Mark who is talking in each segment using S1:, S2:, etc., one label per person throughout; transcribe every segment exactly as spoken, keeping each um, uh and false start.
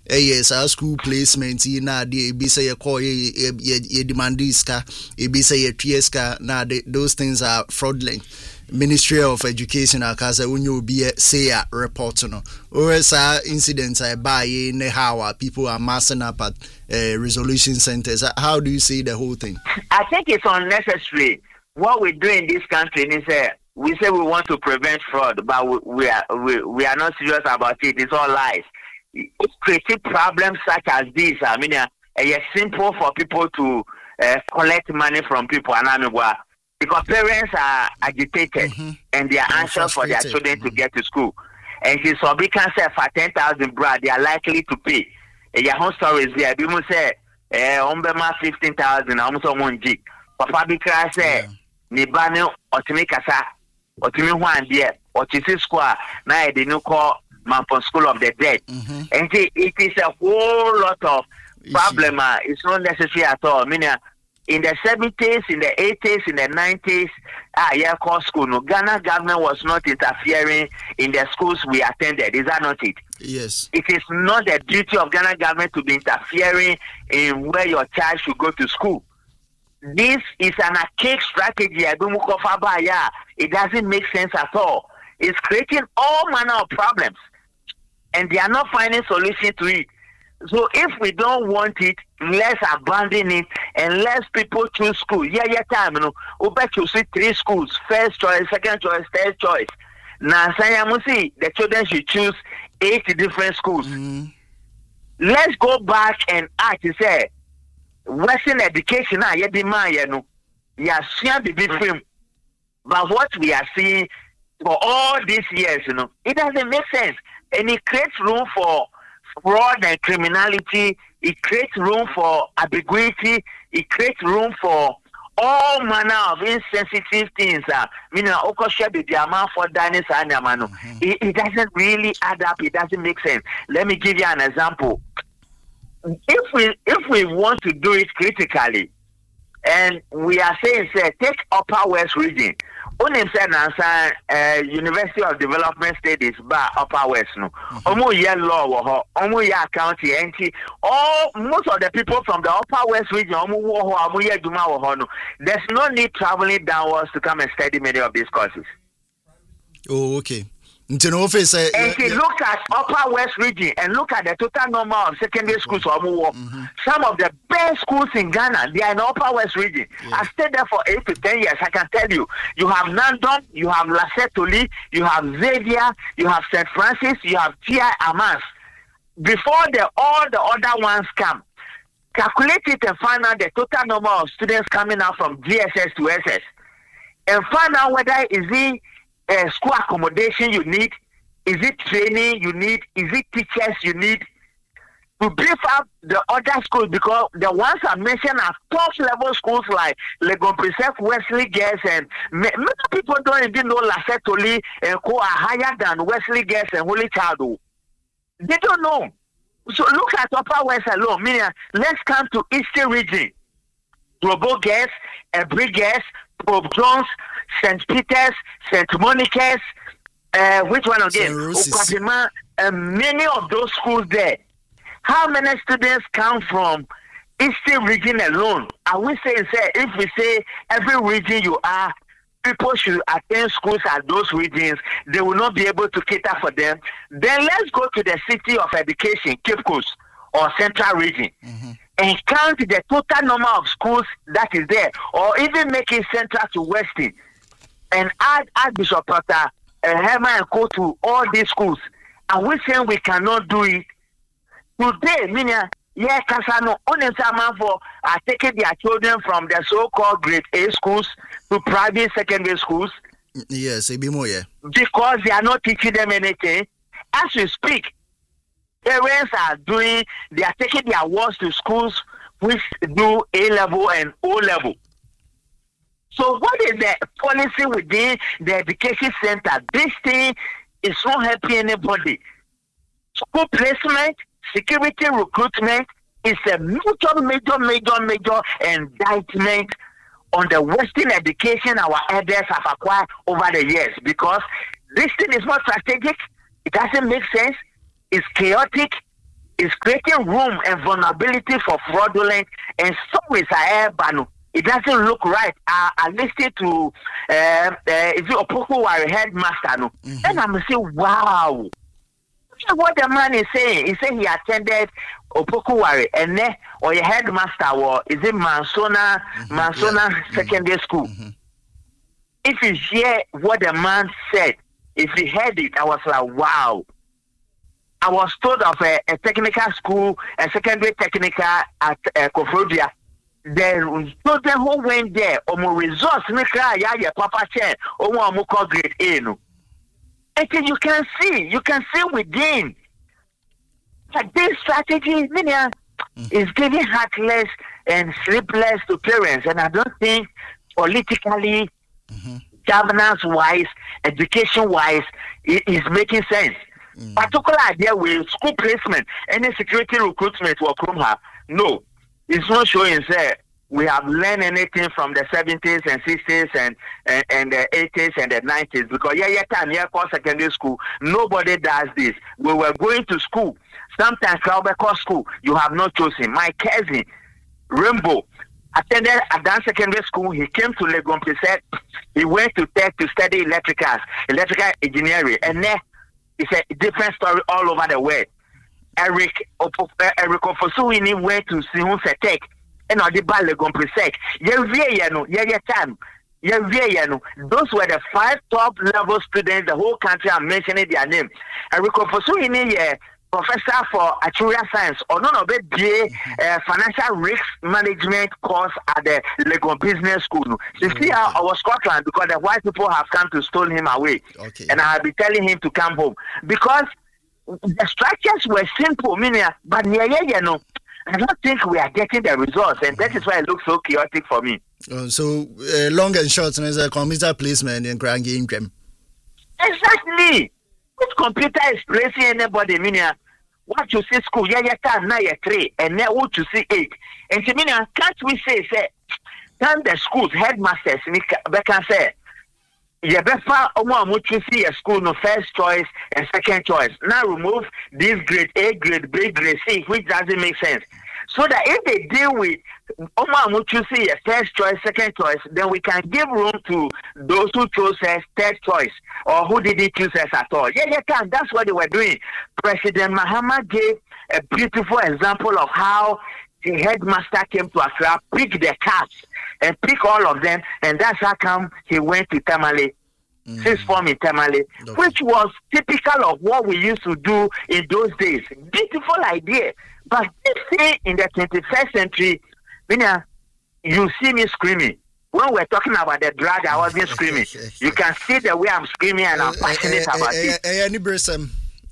S1: Eh yes, our school placement na de be say you call ye demand iska, e be say ye tieska na those things are fraudulent. Ministry of Education akaza unyo be say a report no. Or sa incidents I buy in how people are massing up at uh, resolution centers. How do you see the whole thing?
S2: I think it's unnecessary. What we do in this country is uh, we say we want to prevent fraud, but we, we are we, we are not serious about it. It's all lies. It's creating problems such as this. I mean, uh, it's simple for people to uh, collect money from people, because parents are agitated mm-hmm. and they are anxious for their children mm-hmm. to get to school. And if somebody can say for ten thousand brad, they are likely to pay. And your home stories there, people say, eh, umbema fifteen thousand, almost one G. Papa Bikra say, Nibano, Otimikasa, Otimi dear, Otisi Square, now they no call Mampon School of the Dead. Mm-hmm. And see, it is a whole lot of problem. Uh, it's not necessary at all. I mean, uh, in the seventies, in the eighties, in the nineties, ah, yeah, call school. No, Ghana government was not interfering in the schools we attended. Is that not it?
S1: Yes.
S2: It is not the duty of Ghana government to be interfering in where your child should go to school. This is an archaic strategy. It doesn't make sense at all. It's creating all manner of problems, and they are not finding solution to it. So if we don't want it, let's abandon it and let people choose school. Yeah, yeah, time, you know. We bet you see three schools: first choice, second choice, third choice. Now, say, the children should choose eight different schools. Mm-hmm. Let's go back and act and say, Western education, ah, yeah, demand, you know, yeah, see the big film. But what we are seeing for all these years, you know, it doesn't make sense, and it creates room for fraud and criminality. It creates room for ambiguity. It creates room for all manner of insensitive things. Uh, meaning, for it, it doesn't really add up. It doesn't make sense. Let me give you an example. If we if we want to do it critically, and we are saying, say, take Upper West region. Only said answer uh, University of Development Studies by Upper West no. Omo ye law wo omo ye accounting enti all most of the people from the Upper West region omo wo ho omo ye adwuma wo ho no. There's no need traveling downwards to come and study many of these courses.
S1: Oh, okay. Until office, uh,
S2: and if you look at Upper West region and look at the total number of secondary schools, mm-hmm. some of the best schools in Ghana, they are in the Upper West region. Yeah. I stayed there for eight to ten years. I can tell you, you have Nandon, you have Lasetoli, you have Xavier, you have Saint Francis, you have T I Amas. Before the all the other ones come, calculate it and find out the total number of students coming out from G S S to S S, and find out whether is it Uh, school accommodation you need, is it training you need, is it teachers you need to beef up the other schools, because the ones I mentioned are top level schools like Legon Preserve, Wesley Girls, and many people don't even know Lasetoli and Co are higher than Wesley Girls and Holy Child. They don't know. So look at Upper West alone. Meaning, let's come to Eastern region. Global Girls, Ebri Girls, Pope Jones, Saint Peter's, Saint Monica's, uh, which one again? Ukwapima, uh, many of those schools there. How many students come from Eastern region alone? Are we saying, say, if we say every region you are, people should attend schools at those regions, they will not be able to cater for them. Then let's go to the city of education, Cape Coast or Central region. Mm-hmm. And count the total number of schools that is there, or even make it central to Western, and add Archbishop Potter, uh, Herman and go to all these schools. And we saying we cannot do it today. Meaning, yeah, Kasano, only someone for uh, taking their children from the so-called grade A schools to private secondary schools.
S1: Yes, it be more, yeah.
S2: Because they are not teaching them anything. As we speak, parents are doing, they are taking their words to schools which do A level and O level. So what is the policy within the education center? This thing is not helping anybody. School placement, security recruitment is a major, major, major, major indictment on the Western education our elders have acquired over the years, because this thing is not strategic. It doesn't make sense. It's chaotic. is creating room and vulnerability for fraudulent and stories are banu. It doesn't look right. I, I listened to uh, uh, is it Opoku Ware headmaster no, mm-hmm. and I'm saying, wow. What the man is saying, he said he attended Opoku Ware and then or your headmaster or is it Mansona mm-hmm. Mansona yeah. Secondary School. Mm-hmm. If you hear what the man said, if you heard it, I was like, wow. I was told of a, a technical school, a secondary technical at uh, Kofodia. The children who went there, omo results, me cry, ya ya papa chair, omo omo call grade A no. And you can see, you can see within. Like this strategy, Minia, mm. is giving heartless and sleepless to parents, and I don't think politically, mm-hmm. governance-wise, education-wise, it is making sense. Mm. Particular idea with school placement, any security recruitment will come here. No, it's not showing that we have learned anything from the seventies and sixties and, and, and the eighties and the nineties. Because yeah, yeah, time, yeah, for secondary school, nobody does this. We were going to school. Sometimes Calbeco school, you have not chosen. My cousin, Rainbow, attended Advanced Secondary School. He came to Legon Preset. He went to Tech to study electricals, electrical engineering. And then it's a different story all over the world. Eric Eric Ofosuwini went to Sihun Tech and on the Legon Preset. Yeah, no, yeah, yeah, time. Yeah, no. Those were the five top level students. The whole country are mentioning their name. Eric Ofosuwini, yeah. Professor for actuarial science or none of it be uh, financial risk management course at the Legon Business School. You see, I, I was Scotland because the white people have come to steal him away. Okay. And I'll be telling him to come home because the structures were simple, meaning, but yeah, yeah, you know, I don't think we are getting the results, and that is why it looks so chaotic for me.
S1: Uh, so, uh, long and short, there's a computer placement in Grand Game.
S2: Exactly. Which computer is placing anybody, meaning, what you see school, yeah, yeah, can now you're three, and now what you see eight. And to me, can't we say, say, can the schools, headmasters, we can say, you better what you see a school no first choice and second choice. Now remove this grade A, grade B, grade C, which doesn't make sense. So that if they deal with what you see a first choice, second choice, then we can give room to those who chose as third choice or who didn't choose as at all. Yeah, yeah, can. That's what they were doing. President Mahama gave a beautiful example of how the headmaster came to Accra, pick the cats and pick all of them, and that's how come he went to Tamale. Mm. Sixth form in Tamale, okay. Which was typical of what we used to do in those days. Beautiful idea. But this thing in the twenty-first century, you see me screaming. When we're talking about the drug, I wasn't screaming. You can see the way I'm screaming and I'm passionate about it.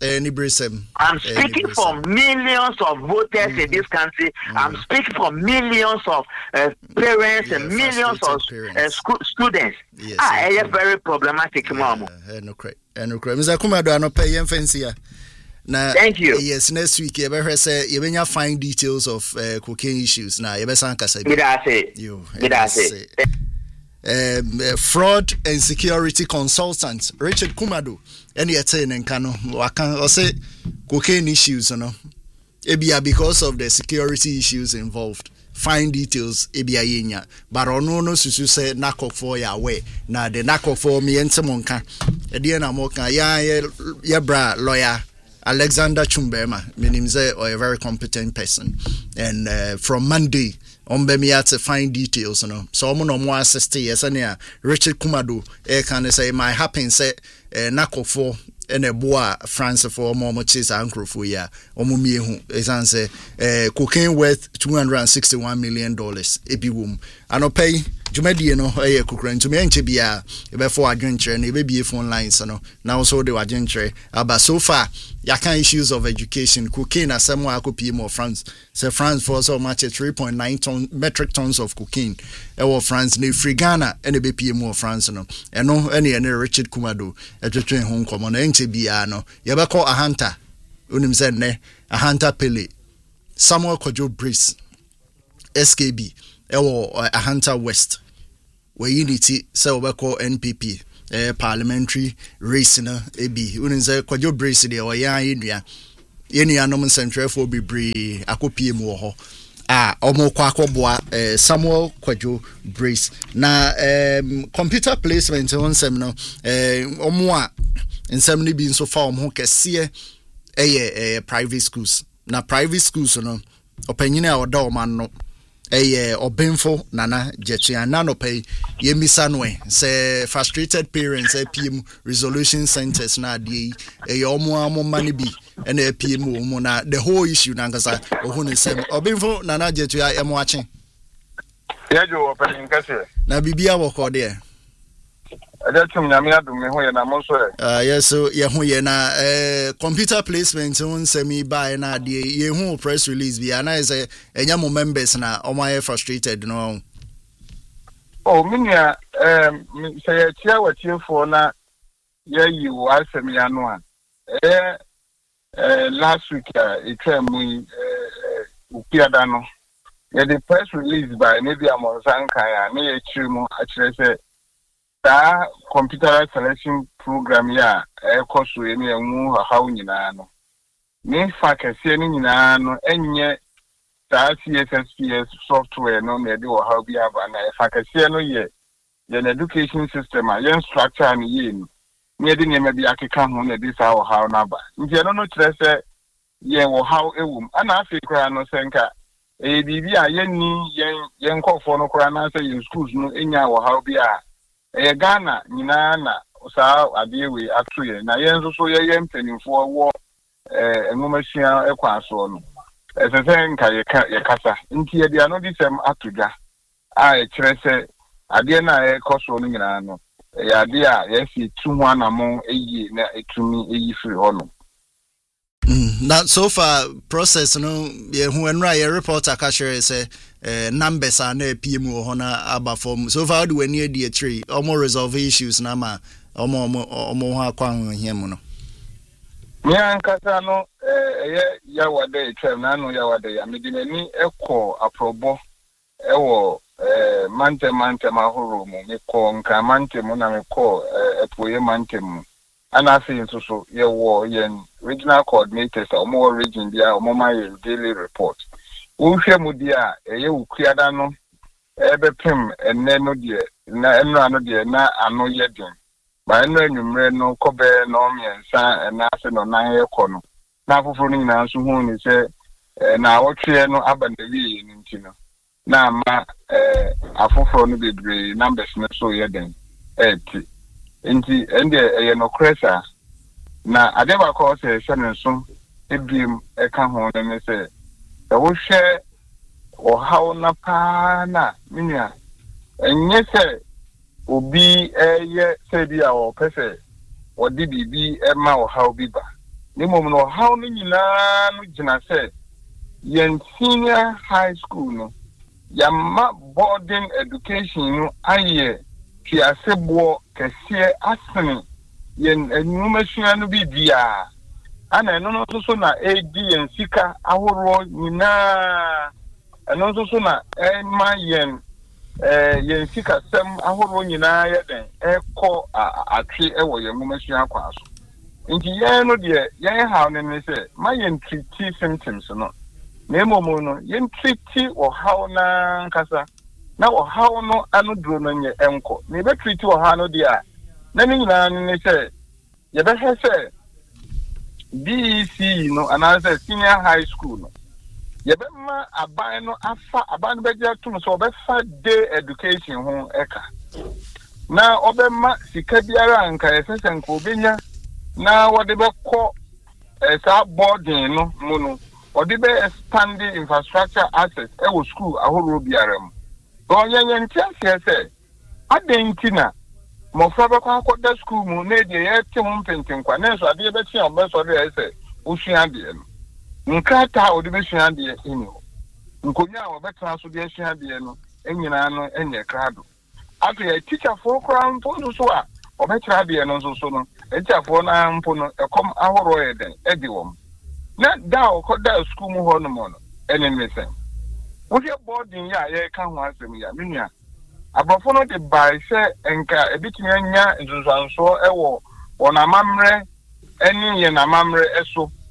S2: I'm speaking for millions of voters mm-hmm. in this country. Mm-hmm. I'm speaking for millions of uh, parents yeah, and millions of uh, sc- students. Yes, ah, it's very problematic, yeah, Mamo.
S1: No credit. No credit. Mister Kumado, I no pay you fancy. Now,
S2: thank you.
S1: Yes, next week you better say you better find details of uh, cocaine issues. Now, you better say kasa.
S2: Me da say.
S1: You.
S2: Me da say.
S1: Um, uh, fraud and security consultant Richard Kumado and yet saying and can or say cocaine issues you know ebia because of the security issues involved fine details ebia yenya but ono no susu say knock for ya way na the knock for me entemonka e de na mo kan ya ya bra lawyer Alexander Chumbema meaning say or a very competent person and uh, from Monday on be me to find details you know so I'm no more assist yes and Richard Kumado e can say my happen say nakofo and a boa France for more muches uncle for ya omo miehu esan say eh cocaine worth two hundred sixty-one million dollars ebi wom anopay jumadi no eh kokran to me enche bia e be for adwentre na e be bie phone lines no now so the adwentre aba so far ya can issues of education cocaine asemo akopi more France say France for so much three point nine ton metric tons of cocaine e wo France na free Ghana and e be pie more France no eno ene ene Richard Kumado e twetwe ho nkomo na enche bia no ye be call ahanta unim say ne ahanta Pele Samuel Kojo Brace S K B ewo ahanta West we unity say we call N P P eh parliamentary race na ebi unin say Kojo Brace de o yan enua yeni anom nsɛntwerɛfoɔ bebree akɔpie mu wɔ hɔ a ɔmo kɔ akɔboa eh, Samuel Kwadwo Brace na um, computer placement ho nsɛm no eh, ɔmo a nsɛm no bi nso fa ɔmo ho kɛseɛ ɛyɛ eh, private schools na private schools no ɔpanyini a ɔda ɔman no ɛyɛ ɔbenfo Nana Jetua na no pay yemisa no e say frustrated parents A P M resolution centers na ade ɛyɛ ɔmo amo mane bi ɛna A P M ɔmo na the whole issue na nkasa ɔho ne nsɛm ɔbenfo Nana Jetua ɛmo ache
S3: yejo ɔpanyini kɛse
S1: na bibia wɔkɔ de
S3: Adatum nyame adum me ho ye na mo so e.
S1: Ah yes so ye ho ye na eh computer placement ho nsemi buy na ade ye hu press release bi ana say enya mo members na omo frustrated no.
S3: Oh minia em say ye tia watiefo na ye yi wo asemi anu a. Eh eh last week e twam eh upiada no. Ye the press release by maybe amonsan kan ya na ye kiri mu a kire say that computer selection program ya e koso eni enwu hawo nyina no me fa kase ni nyina no enye that C S S P S software no me de wo hawo bi aba na e fa kase no ye ye education system a ye structure ni ye ni me de nyema bi akeka ho na de sa wo hawo na ba nti no no kire se ye wo hawo ewum ana afi kra no senka e bibi a ye ni yen yen kofo no kra na se ye schools no enya wo hawo bi a e Ghana nyina na sa adewe atoye na yenzo so ye ye mpanimfo wo eh enwomahia ekwa so no esese nka ye ye kasa nti ye dia no disem atoga a e kire se ade na e koso no nyina no ye ade a ye si tu ho anamo eyi na etumi eyi firi ho no.
S1: Mm, that so far process no ye hu enra ye report akashere say eh numbers are na P M ho na aba form so far do we adi three almost resolve issues na ma omo omo ho akwa ho hiem no
S3: me ankasa no eh ye ya wade twem na no ya wade ya medinani ekọ aprobo ewo eh mante mante mahoro mu me ko nka mante mu na me ko epoye mante mu ana fi nso so ye wo yen regional coordinators omo region dia omo my daily report wo hwe mu dia eye ukuada no ebe pem enne no dia na enu ano dia na ano ye din ba enu anwumre no kobe no miensa na ase no na ye ko no na afoforo ni nyina so hu ni se na awotwe no abandewi ni nti no na ma eh afoforo no bebre numbers no so ye din eti nti ende eye no kresa na adeba ko se se nso ebiem eka ho ne se e wo hwe o hawo na pa na minia enye se obi eye se bi a o pese o di bibi e ma o hawo bi ba ni mom no hawo no nyina no gina se yen senior high school no yamma boarding education no aye ti asebo kese asene yen enumashia no bi dia ana no no so na edi yen sika ahoro nyina eno so so na e ma yen eh yen sika sem ahoro nyina ye den ekọ atwe e wo yen numashia kwa so nti yen no de yen ha no ne se ma yen treat symptoms no na emomo no yen treat o how na nkasa na o how no anu duro no nye enko na be treat o how no de a na ni nyina ne se ye be se B E C no another senior high school no ye be ma aban no afa aban be je tum so be fa day education ho eka na obe ma sika biara nka esese nka obenya na wode be ko esa boarding no mu no wode be expanding infrastructure access e wo school ahoro biara mu so yenye ntia se adentina mo fa ba kwa kwa school mu na de ye te ho mpentin kwa na so ade be tia obe so de ese usua de no nka ta odi be sua de eni nkonya wo betra so de sua de no enyina no enye krado ato ye teacher for crown to so a obetra de no so so no teacher for na mpo no ekom ahoro ye den edi wom na da okoda school mu ho no mo no eni mesen wo ye boarding ya ye ka ho asem ya menua abrofo no de bai se enka ebitimi anya nzunzanso ewo wona mamre eni ye na mamre eso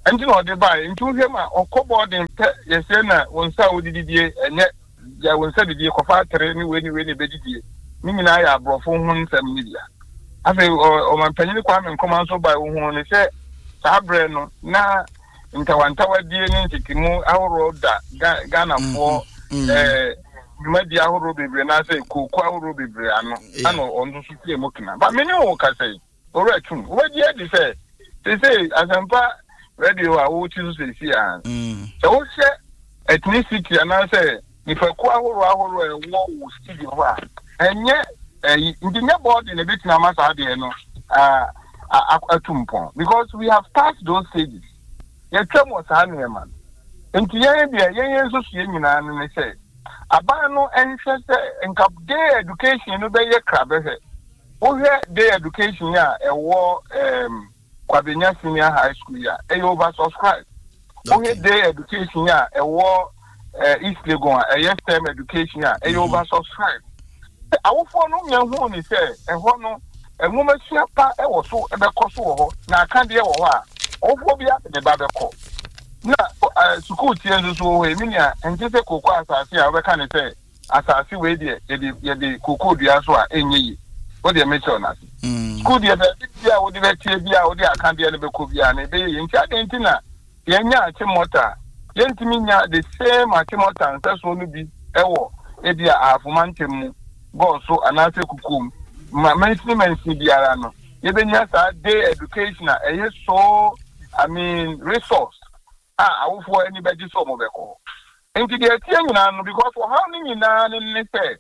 S3: and you know the buy into him or cobbled in yes, one saw the D and yet there was said the coffee training when you really beddy. Meaning I have brought phone some media. I say, or my penny come and come also by one and say, Sabreno, now into one tower D N A to move our road that Ghana for eh. Media who be Brenase, Coco Ruby Briano, I know on the city of Mokina. But many will say, all right, what yet they say? They say, as I'm part radio, I will choose to see. So, say, ethnicity, and I say, if a quarrel or a war will still be one. And yet, in the board in a bit Namas Adiano, a tumpon, because we have passed those stages. Your term was Hania man. And to young, young association, and they say, Abano interest in cap day education no be ye crab he wo he day education ya e wo um Kwabenya Senior High School ya e over subscribe wo he day education ya e wo East Legon e yes term education ya e over subscribe awofo no nya hu ni say e ho no e nwoma sua pa e wo so e be koso wo ho na aka de wo ho a awofo bia de ba be ko na school tie so we minia enti se koko asase a we kan say asase we de ye de koko dua so a enye yi wo de me tell na school de bia wo de be tie bia wo de aka de ne be ko bia na be yi enti adenti na ye nya achi mota ye ntimi nya the same achi mota nsa so no bi e wo e bia afomantem mu go so anase kukum ma maintenance biara no ye be nya sa day education e ye so I mean resource ah awufo anybody so mo beko enti de tie nyina no because for how ni nyina ni ne say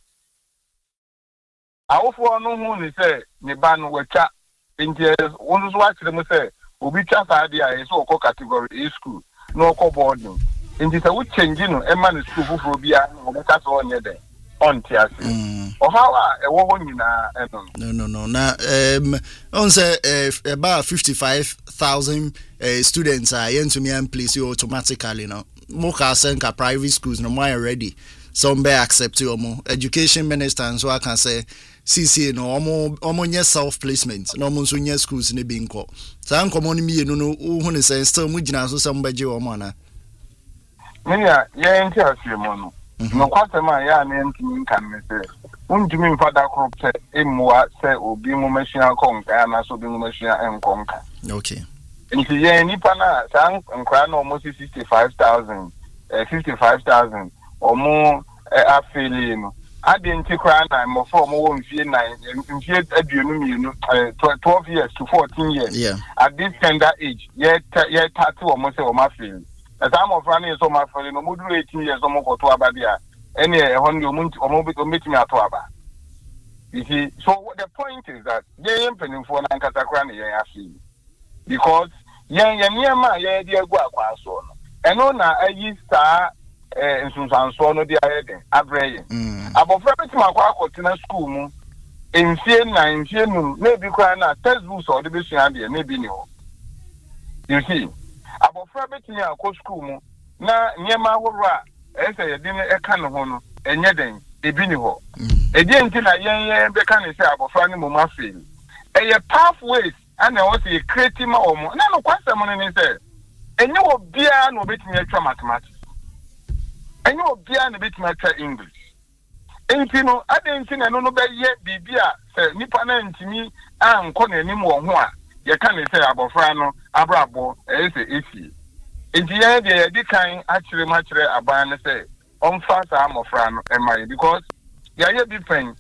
S3: awufo no hu ni say ne ba no wacha enti won so wa kire mo say obi twa sa dia e so ko category A school no ko boarding enti say we change no e ma no school fufuro bia no beta so onye den on tiase o how e wo ho nyina e no
S1: no no na um on say about fifty-five thousand uh, students are into me and place you automatically now more ka private schools no more ready some be accept you more education minister and so I can say C C no omo omo nye self placement no omo so nye schools ne bi nko san komo ni me no no hu ne say still mu gina so some beje omo na
S3: me ya ye enti asiemo no no kwasema ya na ntimi kan me say untimi mfada crop say emwa say obi mu machine konka na so bi mu machine enkonka
S1: okay
S3: nti ye nipa na san nkra na almost sixty-five thousand eh fifty-five thousand omo afeli no ade nti kra na mo for mo wo mfie nine mfie aduonu mienu twelve years to fourteen years
S1: yeah
S3: at this tender age ye ye thirty omo say omo afeli as am of running so my afeli no mo do eighteen years omo ko to abadia ene e ho ndi omo omo betimi ato aba. You see, so the point is that ye yempeni for na nkata kra na ye afeli because yen yen niema ye de agua kwa so no eno na ayi star eh nsunsanso no de ayeden abreye abofra betima akwa akotina school mu enfie na enfie nu na bi kwa na textbooks o de be sua de na bi ni ho. You see abofra betimi akọ school mu na niema horo a ese ye de e ka no ho no enye den e bi ni ho e de nti na yen yen be ka ne se abofra ni mo ma fail e ye pathways ana o say creative ma omo na no kwasem no ni say enye obia na obetimi atwa mathematics enye obia na obetimi atwa English enti no adenti na no no be ye bibia say nipa na ntimi anko na anim wo ho a ye ka ne say abofra no abrabo e say esi enti ye de ye di kan akire ma kire aban ne say omfa sa amofra no e mai because ya ye bi pen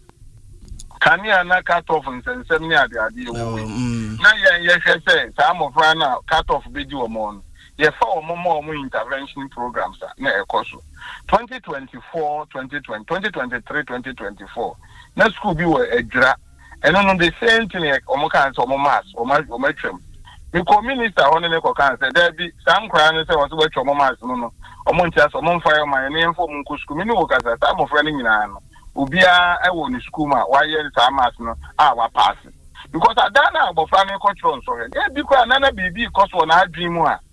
S3: kania na cut off nsensem ni ade ade ewo na ye ye hwe say sa amofra na cut off beji wo mo no ye fa wo mo mo intervention programs na ekoso twenty twenty-four twenty twenty twenty twenty-three twenty twenty-four na school bi wo edra eno no the same thing e omo kan say omo mass omo omo twem the minister on ne ko kan say there be some kra ne say wo so twem omo mass no no omo ntia so omo mfa man ne info mu school mi ni wo ka say sa amofra ne nyina no ubia e wo ni school ma wa ye sa mass no ah wa pass because adana abofra ne control so e bi kwa na na bibi cause wo na adwin mu a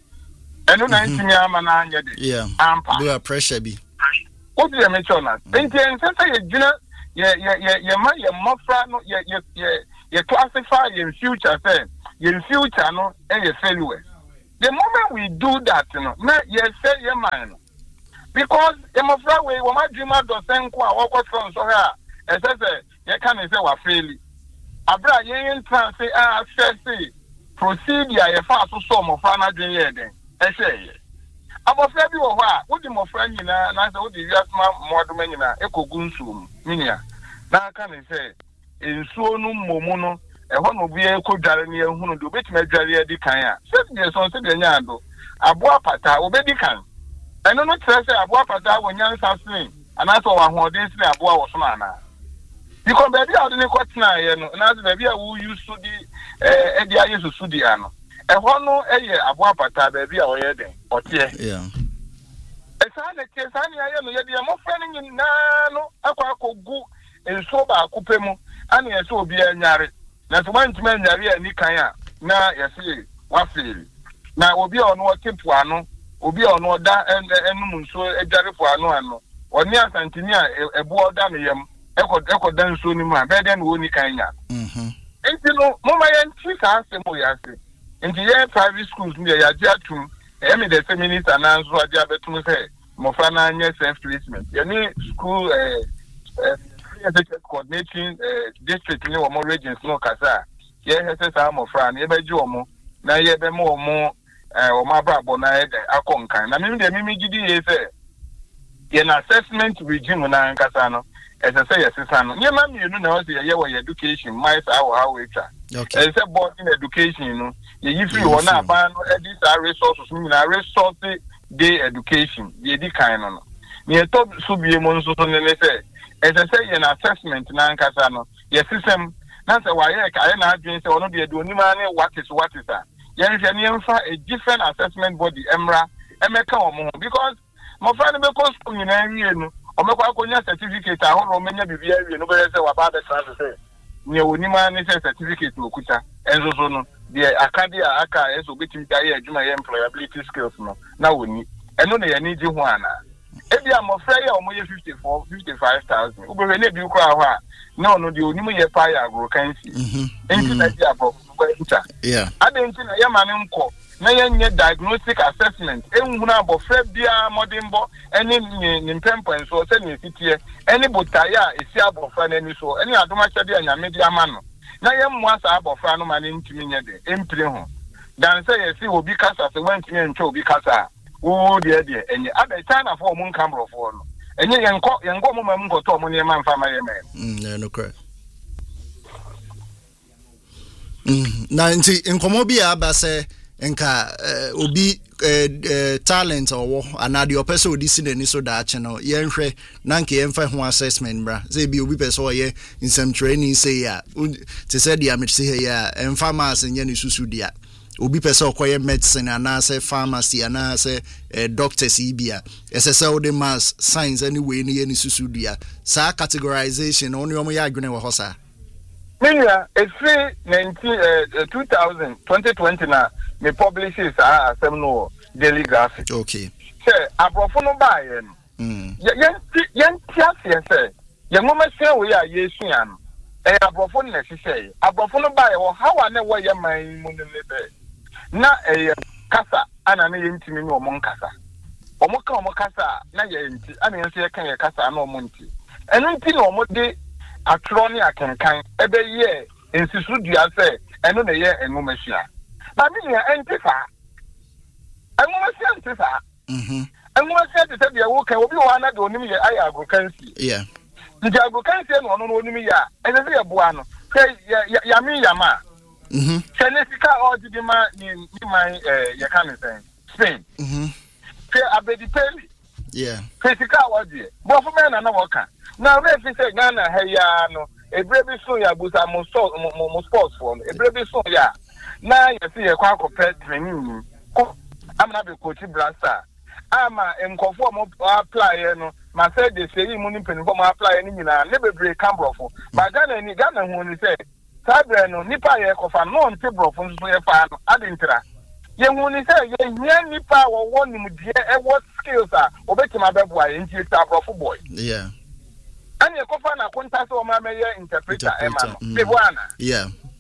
S3: eno na ntimi ama na anya de
S1: yeah
S3: ampa
S1: do a pressure be
S3: what do you make sure na enti ensa ye gina ye ye ye ye ma ye mofra no ye ye ye ye classify ye future say ye future no e ye failure the moment we do that, you know, now you say your mind. Because I'm afraid we will not dream out of saying, what was from so here, as I say, you can't say what fairly. Abra, you ain't trying to say, ah, say, proceed, ya, fast so some of Fana Junior then. I say, I'm afraid you are what? What do my friend, you know, and I said, what do you ask my more than you know, Echo Gunsum, Minia. Now can I say, in so no momono, a one will be a good Jaremy who do bit major di Kaya. Said yes on Sidiano, a boa pata, obedi can. I don't know to say a boa pata when young Sassing, and I saw one day a boa was mana. You come baby out in the Quatina, and as baby who used to the Edia used to Sudiano. A one no a boa pata, baby, or yede, or tear.
S1: Yeah.
S3: A sign that Tiasani, I am yet more friendly in Nano, Aquaco go and soba Cupemo, and yes, so be a yari. That's one to men yari and Nikaya. Now, you see, what feel. Now, will be on what Tipuano, will be on what that and and so a Jaripuano, or near Santinia, a board damium, echo echo dance soon, better than Wunikaya.
S1: Mm-hmm.
S3: And you know, Mama and Chika, Moyasi. In the year private schools near Yajatum, Emmy the feminist announced what Jabetum said, Mofana, yes, self placement. You need school, uh, coordinating district in more regions, no Casa. Yes, I'm a friend, Ebejomo, now you have more more, or my brother, Akonkan. I mean, the Mimi G D is an assessment regime on Casano, as I say, Assano. Your mammy, you know, the year education, my how we try. Okay. As a board in education, you know, if you want to ban these are resources, mean a resource day education, the kind of near top subi monso say. As I say, an assessment, Nankasano, your system, that's why I am doing so. One of the doing what is what is that? Yes, a different assessment body, Emra, Emeka, because my friend, because you know, or my certificate, I want Romania be very, nobody say about the transfer. Near Unima is a certificate to Kuta, and so no, the Acadia Aka is obeying the employability skills. No, now we need, and only I need you one. If you are afraid of more fifty-four, fifty-five thousand, who will need you cry. No, no, the only year fire agrocancy.
S1: Yeah,
S3: I didn't see a young man uncle. Nay, diagnostic assessment. And when I bought Frebia, Modimbo, any in temper and so sending city, any botaya is Yabo Fan any so, any Adomachadia and a media man. Now, young was Abo Fano man into me, Imprimo. Dan say, I see, will be cast as a went to me and show because I. Oh, dear, dear, and at the time of four moon camera for and you can call young woman go to money man for my man.
S1: No, correct. Ninety in Comobia Basse and Ka Obi talent or another your person would listen and so that channel. Yenfre Nanki Enfa one assessment, bra. They be Obi person here in some training say ya to say the image say here and farmers and Yenny Susudia. Obi pese okoye medicine anase pharmacy anase eh, doctors ibia ss all the mass science anyway ni ni susudua sa categorization only omo ya adwene wo hosa
S3: Minya it's nineteen uh, two thousand twenty twenty na me publishes a asem no daily graphic
S1: okay
S3: say abrofo no ba ye no mm yen yen tiase say yen mo mase we ya yesu ya no e abrofo na hihye abrofo no ba ye wo how na wo ye man mu ne be na eh kasa ana na yentimi no omo nkasa omo ka omo kasa na ye enti ana yense ye kan ye kasa na omo nti enu nti na omo de atro ne akenkan ebe ye ensisu dua se enu na ye enu mahia ba mi ya enti fa enu mahia enti fa mhm enu mahia te se de wo kan obi wa na de onim ye ayi agrokansi
S1: yeah
S3: nti agrokansi no no onim ya ene se ye boa no se ya mi ya ma mhm senesika or did ma ni my eh ya kan say Spain mhm fe abedi peli
S1: yeah
S3: physical what there but for me na na work now we fi say Ghana heya no ebrebi so ya busa mo mo sports for ebrebi so ya na you see e kwa compare training ko amna be coach brasa ama enkofo mo apply no ma say de say mu ni penifo mo apply ni nyina ne bebre cambrofo but Ghana ni Ghana hu ni say sabre no nipa ye kofa no nte brofo so ye fa no adintra ye hu ni say ye hia nipa wo wonim die e what skills a obetima beboa ye nti ta brofo boy
S1: yeah
S3: and ye kofa na konta so ma me ye interpreter e ma no be boana
S1: yeah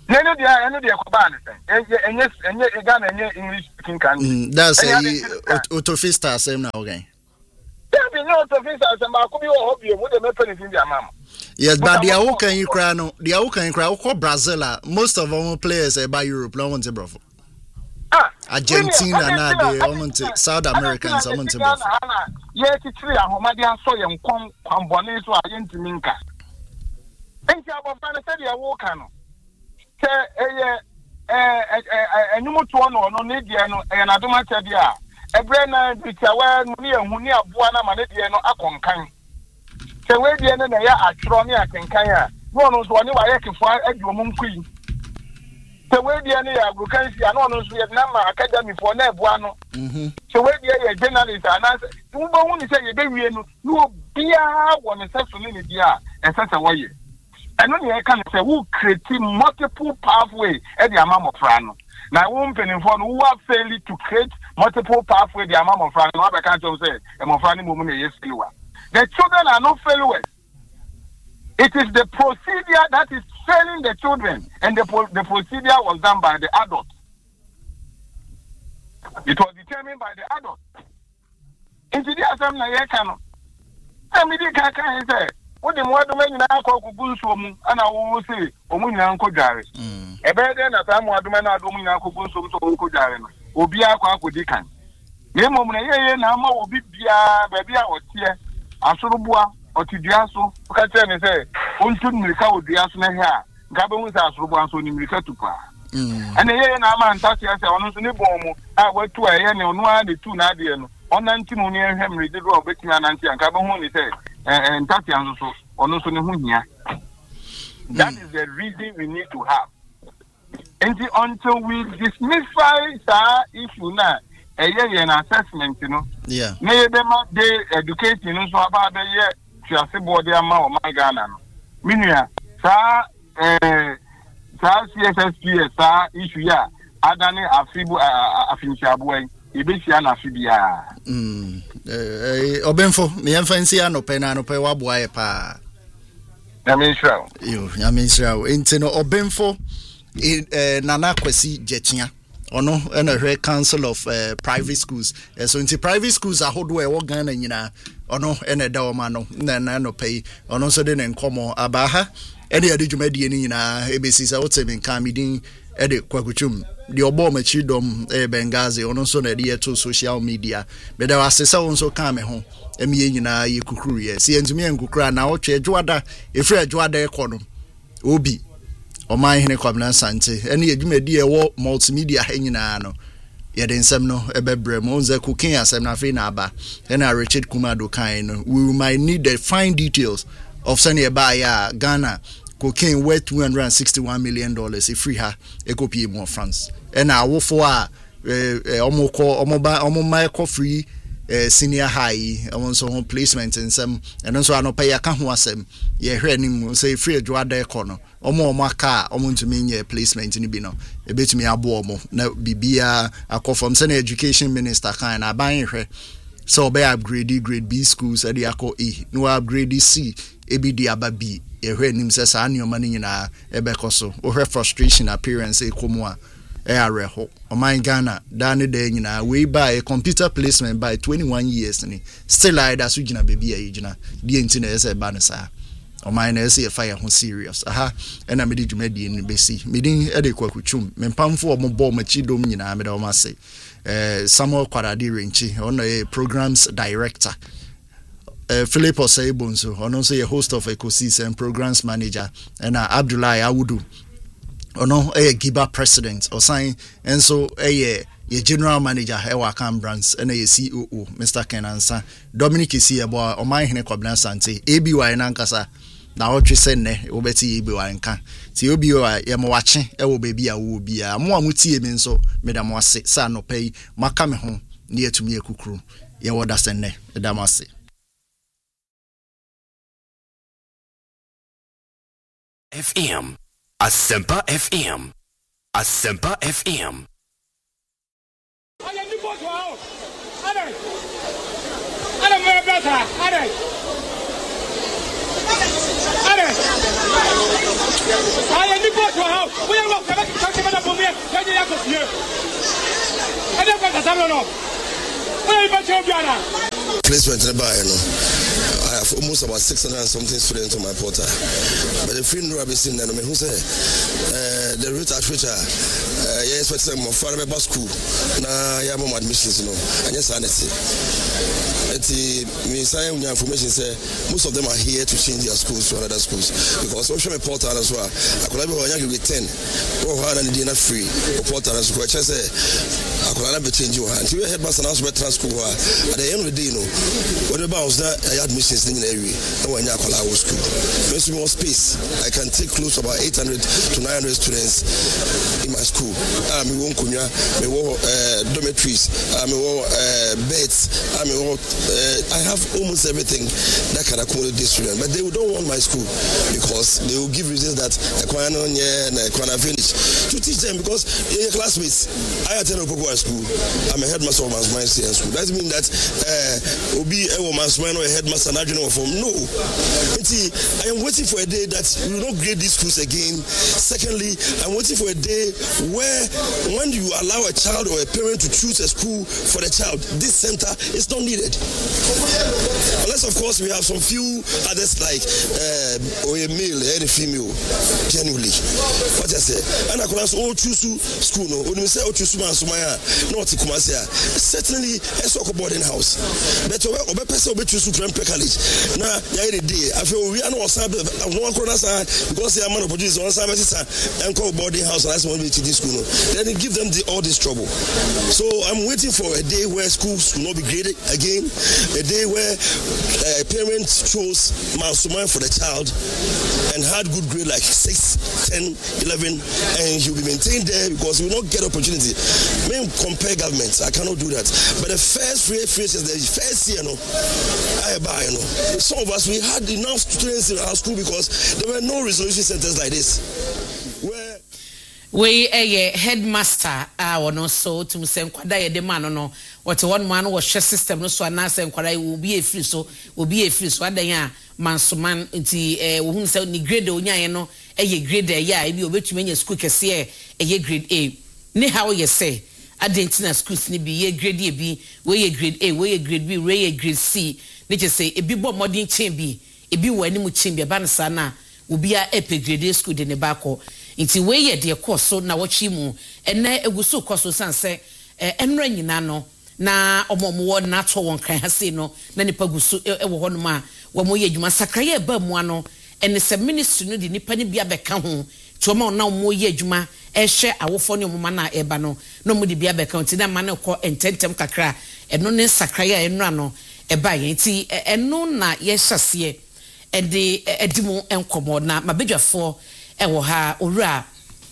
S3: Yeah, no, yeah, no, yeah, Koban. And yes, and yet again, and yet English speaking country.
S1: That's a Autofista, same now again.
S3: There be no Autofista, and Marcobi or Hobby, what the weapon is in their mama.
S1: Yes, but the Awoka in Ukraine, the Awoka in Ukraine, Brazil, most of our players are by Europe, no one's a brother. Argentina, na de omonte South Americans omonte bo.
S3: Ye titiri ahomade aso ye nkon kwambone so ayentimi nka. Enti abofana se de wo ka no. Ke eye eh enyumuto no no ne die no e na doma te de a. Ebre na bitawa no ne ehu ne aboa na ma ne die no akonkan. Ke we die no na ya atro ne akenkan a. No no so ne wa ye kefo adu omum kui. So we be any agriculture and on Vietnam academy for Nebuano. So we be a journalist and answer. You won't say you be no be one exception in the year and such a way. And only I can say who create multiple pathway at the amount of Frano. Now, one penny for who have failed to create multiple pathway the amount of Frano. I can't say a Mofrani woman is fewer. The children are not failures. It is the procedure that is failing the children, and the, the procedure was done by the adults. It was determined by the adults. In the assembly, I cannot. I mean, I can't say, what the more the men in our cocoa and I will say, Omun Uncle Jarry. A better than a time what the men are doing Uncle Bunsum to Uncle Jarry. Obia Quaco Dican. Nemo, Nama will be Bia, baby, or tear, Asurubua. Or to Diaso, catch me say, Untu Milka would Dias Neha, Gabon's house, Rubanso Nimika to Pa. And the year now man touch us on Unibomo, I went to a yen on one, the two Nadian, on Antimony and Henry, the draw Betty and Auntie and Gabon, said, and Tatian also, on Usunia. That is the reason we need to have. And until we dismiss our issue now, a year an assessment, you know.
S1: Yeah.
S3: Maybe they educate, you know, so about the year. Ase body ama o my Ghana no minia sa eh sa C S S P sa issue ya adane afibu afincha boy e be sia na afibia mm eh obenfo me yemfansi anope na anope wa boaye pa na me Israel yo na me Israel enti no obenfo eh Nana Kwesi Jetia ono na hwe Council of uh, Private Schools uh, so into private schools ahodo e wo Ghana nyina ono ene da o ma no na na no pay ono so de nkomo abaha ene ya de dwumadi ni nyina ebesi sa wotemi kan midin e de kwakuchum de obo machi dom e Bengazi ono so na de to social media be da asesa won so kan me ho emi nyina ye kukuru ye si entumi enkukura na wo twe adwoada efri adwoada e kono obi Oman hene kwabna sante ene yedwumadi e wo multimedia hanyina no yede nsem no ebebre mo nze cooking asem na fe na aba ene Richard Kumado kan no we might need the fine details of sene ba ya Ghana cocaine worth two hundred sixty-one million dollars e free ha e copy mo France ene awofo a omoko omoba omoma e free senior high omo so home placement nsem eno so anopa ya ka ho asem ye hwe anim say free adwoada e kono omo omo aka omo ntumi nye placement ni bi no e betumi abo omo na bibia akofom say na education minister kan na ban hwe so be upgrade grade B schools e dey akọ E no upgrade C e bi di aba B ye hwe anim say sa anyoma ni nyina e be koso o hwe frustration appearance e komo a e areho o my Ghana dane de nyina we buy a computer placement by twenty-one years ni still I da so gina baby a gina die enti na ese ba no sa o my na ese fire ho serious aha e na me di dwumadi ni besi me din e de kwakuchum me pamfo o mo bo machi dom nyina me da o ma se eh Samuel Kwadade Renchi ono a programs director uh, Philip Osei-Bonso ono so a host of ecosystem programs manager and uh, Abdullahi Awudu ono a Giba president or sign and so a ye general manager Ewa Cam Brands and a C O O Mister Kenansa Dominic Isiabo o my hene kwabna sante A B Y nankasa na otwe senne obeti A B Y nka ti obi o ye mo wache e wo baby a wo bia mo amutie mi nso medam wase sa no pay maka me ho ne atumi ekukuru ye woda senne edam wase
S4: F M Asempa F M Asempa F M
S5: I am the boss of house. We are not going to talk about the here. I don't want to know. Where are you?
S6: Placement in I have almost about six hundred and something students on my portal. But the free Rabbi Sin and who say the route at which I yes, what's the more far about school. Now, I have more admissions, you know, and yes, honestly. The information say most of them are here to change their schools to other schools because social portal as well. I could have been with ten or one and dinner free or portal as well. I say I could have changed you until you headmaster now with school. At the end of the day, you know, whatever I was there, I admissions in the area. No one call our school. There's more space. I can take close to about eight hundred to nine hundred students in my school. I am in Kunya, I wore dormitories, I am beds, I am Uh, I have almost everything that can accommodate this student, but they don't want my school because they will give reasons that I can't finish to teach them because in your classmates, I attend a Pocoa school. I'm a headmaster of Mansman school. That means that uh, Obi Ewo Mansman or a headmaster not general form. No, see, I am waiting for a day that we will not grade these schools again. Secondly, I'm waiting for a day where when you allow a child or a parent to choose a school for the child, this center is not needed. Unless, of course, we have some few others like uh, or a male and a female, genuinely. What I say, and I could ask all choose school. No, when we say all choose man, Sumaya, not Kumasia. Certainly, a soccer boarding house. But over person will choose supreme college. Now, the day I feel we are not one corner side because they are man of produce one side and call boarding house and I want to be this school. Then give them the, all this trouble. So I'm waiting for a day where schools will not be graded again. A day where uh, parents chose Mansuman for the child and had good grade like six, ten, eleven, and he'll be maintained there because we will not get opportunity. May compare governments, I cannot do that. But the first three phrases, the first year, no, I buy, you know. Some of us, we had enough students in our school because there were no resolution centers like this. Where
S7: we a headmaster our no so to say kwada ye de man no what one man was share system no so na say kwada will be a free so will be a free so adan a mansoman nti eh wo hu say ni grade onya ye no e ye grade ya e bi obetumi nya school kese e ye grade A ni how you say adentina schools ni bi ye grade A bi we ye grade A we ye grade B we ye grade C ni je say e bi bo modern chain bi e bi wani mu chain bi ba na sa na obi a epe grade school de ne ba ko nti we ye de course so na wachi mu ene eguso course so san se enra nyina no na omomo wo na to won kan ha se no na nipa guso e wo hono ma wo mo ye adwuma sakraye ba mu ano ene se ministry no de nipa ne bia beka ho to ma na mo ye adwuma e hwe awofo ne omoma na eba no no mo de bia beka nti na ma na ko ententem kakra eno ne sakraye enra no e ba ye nti eno na ye hyase e de edimu enkomo na mabedwafo ewo ha owura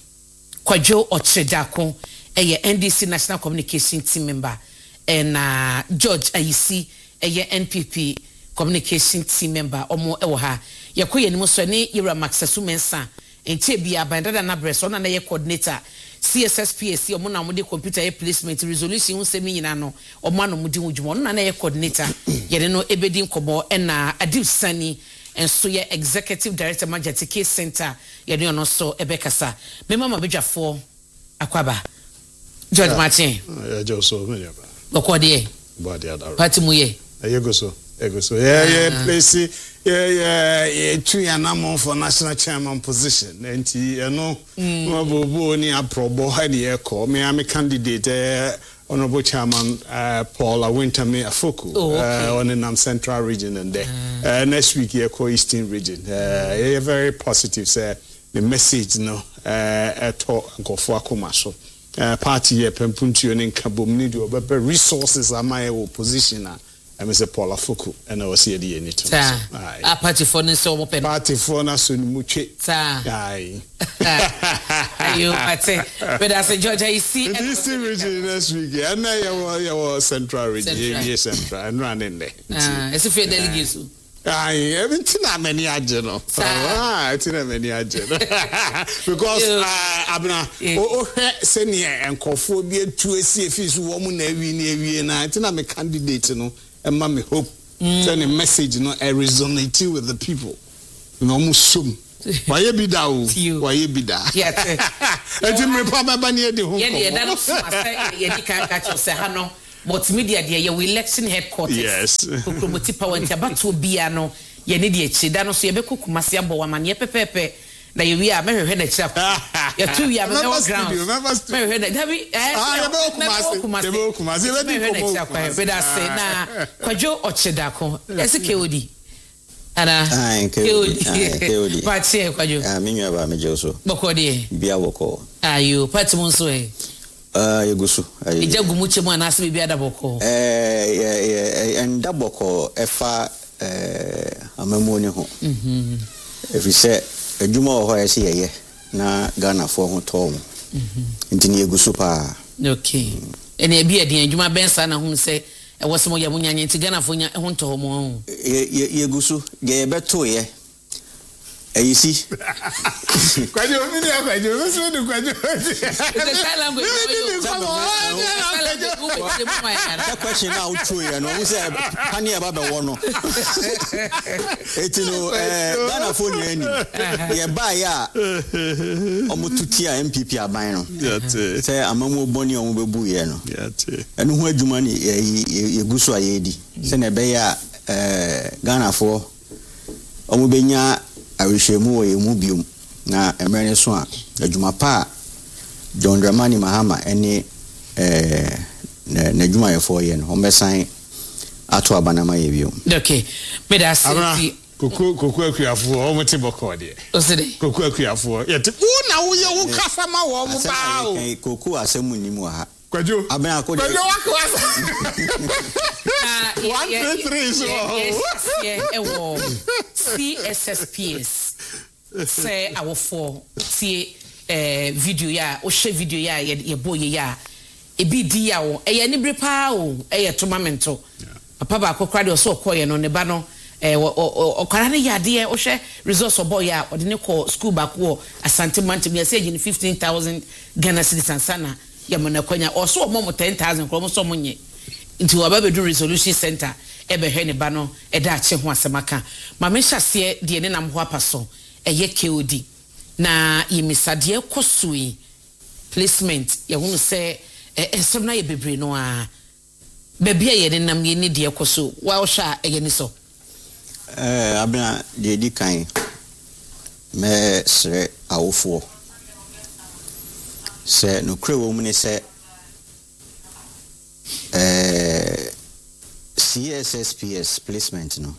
S7: Kwadwo Ochredako eye N D C National Communication Team member and uh, George Ayisi eye N P P Communication Team member omo ewo ha yakoye ni so ne Yura Maxasu Mensa enti bia bandada na breso na na ye coordinator C S S P S C omo na mo de computer e placement resolution hu se mi nyina no omo na mo di hujuma no na na ye coordinator ye no ebedi nkobo na Adib Sani and so ye executive director Majati Case Center ye no no so ebekasa me mama bedwafo akwaba George Martin
S8: yeah jo so me ya
S7: ba okode
S8: body adaro
S7: party mu ye
S8: ego so ego so yeah yeah place yeah yeah yeah two anamon for national chairman position enti you know mabobo ni aprobo ha de call me am candidate uh, Honorable Chairman uh, Paul Awintami Afoku oh, okay. uh, on the Nam Central region and there. Uh, next week here, co Eastern region. Uh, yeah, very positive. Say the message, no, uh, at all go for Akumaso. Uh, party here, Pempunti and Kabum need but resources are my opposition. I Mister Paul Afoku and I was here the unit.
S7: A party for the so open.
S8: Party for us in Muche. Aye.
S7: You say, but as a Georgia, you see,
S8: the Eastern region next week, and now you are Central region, yes, Central, and running there.
S7: Ah, it's a fair delegation.
S8: I haven't seen that many agents. Ah, it's not many agents. Because Abna, oh, senior and Kophobia to a C F is woman every near and I think I'm a candidate, you know, and mommy hope send a message, you know, I resonate with the people. You know, Musum. Why you be down? Why you be down?
S7: Yes.
S8: Enti me pa baba na yedi ho.
S7: Yeah, yeah, that was say yeah, di kan catch say ha no. But media there your election headquarters.
S8: Yes.
S7: Promote power ntia bato bia no. Ye ne de echi da no so ye be kukumase abo wa mane pepepe. Na ye wi a me hwehwe na chira. Ya tu wi a me no ground. Me hwehwe na dabi eh. Ah, ye be kukumase. Ye be kukumase. Ye be di komo. Be da say na Kwadwo Ochida ko. Ese K O D. Ana
S9: K O D.
S7: Party Kwadwo.
S9: Ah, me nwa ba me je so.
S7: Boko de.
S9: Bia boko.
S7: Ayo, party mo so eh.
S9: Ah, yegusu.
S7: Ija gumuche mu anase bibia da boko.
S9: Eh, eh, eh, and da boko efa eh amamoni ho. Mhm. If say adwuma ho ya se yeye na Ghana fo ho to mo. Mhm. Ntini yegusu pa.
S7: Okay. Ene bia de adwuma bensa na hu se e wose mo ya munyanye nti Ghana fo nya ho to mo.
S9: Ye yegusu ye beto ye. You see,
S8: Kwadwo mi ni Kwadwo mi so du Kwadwo.
S7: The sign language.
S9: That question now true ya no. We say pani aba be wo no. Eti no eh Ghana phone ye ni. Ye ba ya omututi a M P P aban no.
S8: Yate.
S9: Say amamu boni omu bebu ye no.
S8: Yate.
S9: Enu ho adwuma ni ye gusu aye di. Se na be ya eh Ghana fo omu benya awishemu wo yemu biom na emere so a adwuma pa John Dramani Mahama ene eh na adwuma ye fo ye no ombesan ato abanama ye biom.
S7: Okay, me da say
S8: Koku koku akuafo o mo te boko de.
S7: O se de.
S8: Koku akuafo ye te wo na wo ye wo kasa ma wo mo ba o.
S9: Koku asemu ni mu ha.
S8: Kwadwo.
S9: Aben akode.
S8: Kwadwo akwasa. One, two, three, so.
S7: Yes, yeah, e wo C S S P S. Say our four see eh video ya o share video ya ye boy ya e bi di ya wo e ye ni bre pa o e ye tournamento papa ba akokra de so koye no ne ba no eh okwara ne yade e o hwe resource boy ya o de ne ko school back wo Asante Mantam ya say ni fifteen thousand Ghana cedis sana ya mana kwanya o so mo ten thousand kro mo so mo nye nti wa ba be do resolution center e be hwe ne ba no e da ache ho asemaka ma me hyase de ne nam ho apaso eye K O D na yimisade kosui placement ye hunu se esem na ye bebre no a bebia ye ne nam ye ne de koso wa o sha eye ni so
S9: eh abna de di kan me sre awofo se no kre wo mu ne se eh C S S P S placement no